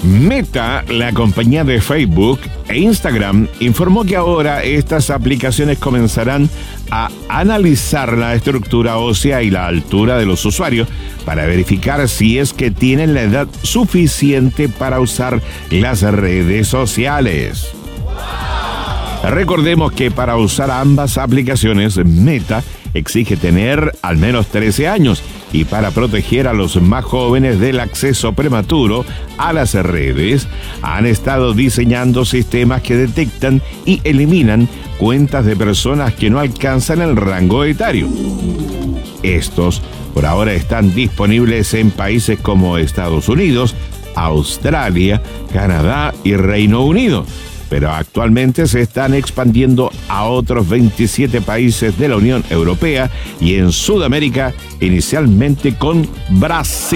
Meta, la compañía de Facebook e Instagram, informó que ahora estas aplicaciones comenzarán a analizar la estructura ósea y la altura de los usuarios para verificar si es que tienen la edad suficiente para usar las redes sociales. Recordemos que para usar ambas aplicaciones, Meta exige tener al menos 13 años y para proteger a los más jóvenes del acceso prematuro a las redes, han estado diseñando sistemas que detectan y eliminan cuentas de personas que no alcanzan el rango etario. Estos, por ahora, están disponibles en países como Estados Unidos, Australia, Canadá y Reino Unido, pero actualmente se están expandiendo a otros 27 países de la Unión Europea y en Sudamérica, inicialmente con Brasil.